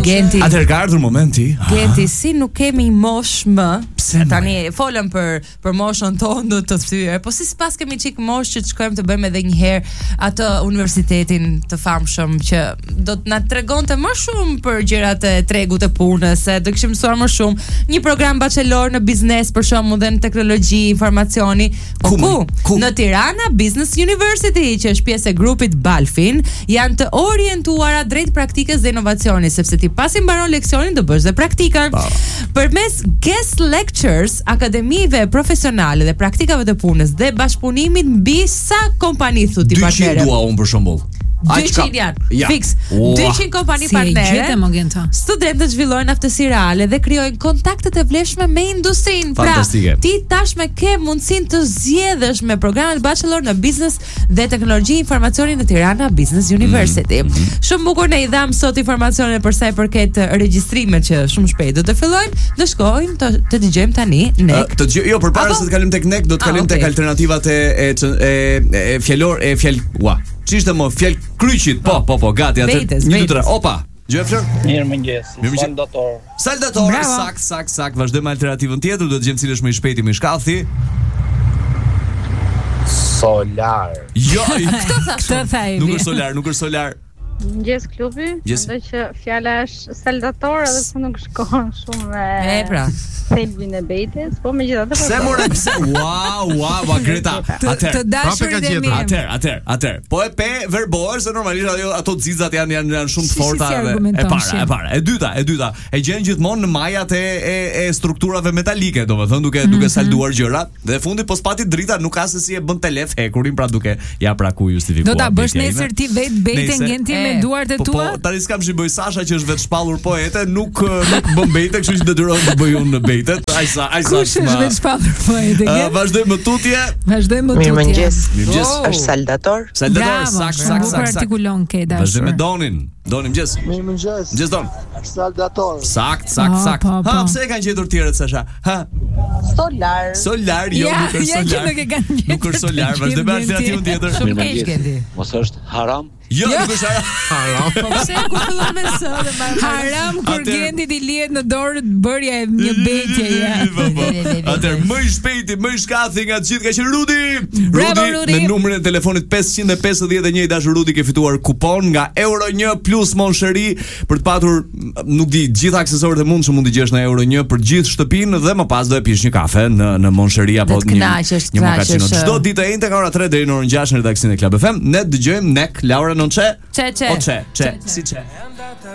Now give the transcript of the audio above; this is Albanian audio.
Genti. Atëherë ka ardhur momenti. Genti, si nuk kemi mosh më. Pse tani folëm për moshën tonë të thyer, po si sipas kemi çik moshë që të shkojmë të bëjmë edhe një herë atë universitetin të famshëm që do të na tregonte më shumë për gjërat e tregut të punës, se do kishim mësuar më shumë. Një program bachelor në biznes për shkakun dhe në teknologji, informacioni. Ku? Në Tirana Business University, që është pjesë e grupit Balfin, janë të orientuara drejt praktikës dhe inovacionit, sepse ti pasi mbaron leksionin do bësh dhe praktikën. Përmes guest lectures, akademive profesionale dhe praktikave të punës dhe bashkëpunimit mbi sa kompani thotë partnerë. 200 dua unë për shembull. 200 janë, fix. 200 kompani partnere. Studentët zhvillojnë aftësi reale dhe krijojnë kontakte të vlefshme me industrinë. Pra, ti tashmë ke mundësinë të zgjedhësh me programet bachelor në biznes dhe teknologji informacioni në Tirana Business University. Shumë bukur ne i dham sot informacione për sa i përket regjistrimet që shumë shpejt do të fillojnë. Do shkojmë të dëgjojmë tani NEK. Jo, përpara se të kalim tek NEK, do të kalim tek alternativat e fjalor. Ç'ishte më fjal kryqit? Po, gati atë. 1 2 3. Opa. Gjefër? Mirëmëngjes. Saldator. Sakt. Vazhdojmë alternativën tjetër, do të dëgjojmë cili është më i shpejti, më i shkallthi. Solar. Jo, këtë thaj. Nuk është solar. Mëngjes klubi. Mendoj që fjala është saldator edhe pse nuk shkon shumë me pra thelbin e bejtes, po megjithatë pse wow, Greta. Atëherë. Po e pe verbohesh se normalisht ato xizat janë shumë të forta e para. E dyta. E gjen gjithmonë në majat e strukturave metalike, domethënë duke salduar gjëra dhe fundi po spati drita nuk ka se si e bën telef hekurin, pra duke ku justifikuar. Do ta bësh nesër ti vetë ngenti me duart e tua? Po tani s'kam shiboj Sasha që është vetë shpallur poete, nuk bën bejte, kështu që detyrohet të bëj unë në bejtet. Ajsa. Kush është vetë shpallur poete? Vazhdojmë më tutje. Mirëmëngjes. Është Saldator. Sakt. Artikulon ke dashur. Vazhdojmë me Donin, mëngjes. Mirëmëngjes. Mëngjes Don. Saldator. Sakt. Pse e kanë gjetur tjerët Sasha? Solar, jo, nuk është solar. Nuk është solar, vazhdojmë me alternativën tjetër. Shumë keq Genti. Mos është haram? Jo, nuk është haram. Po pse ku fillon me s dhe haram kur Genti ti lihet në dorë bërja e një betje. Atëherë më i shpejti, më i shkathi nga të gjithë ka qenë Rudi. Me numrin e telefonit 551 i dashur Rudi, ke fituar kupon nga Euro 1 plus Monsheri për të patur, nuk di, gjithë aksesorët e mundshëm mund t'i gjesh në Euro 1 për gjithë shtëpinë dhe më pas do e pish një kafe në Monsheri apo një mokacino. Çdo ditë e njëjtë nga ora 3 deri në orën 6 në redaksionin e Club FM. Ne dëgjojmë NEK, Laura non c'è? C'è. C'è. Si c'è?